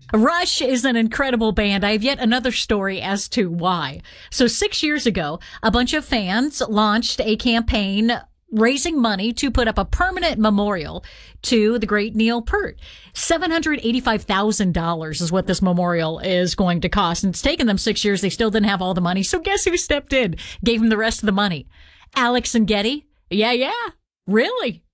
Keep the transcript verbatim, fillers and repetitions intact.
Rush is an incredible band. I have yet another story as to why. So six years ago, a bunch of fans launched a campaign raising money to put up a permanent memorial to the great Neil Peart. seven hundred eighty-five thousand dollars is what this memorial is going to cost. And it's taken them six years. They still didn't have all the money. So guess who stepped in? Gave them the rest of the money. Alex and Getty. Yeah, yeah. Really?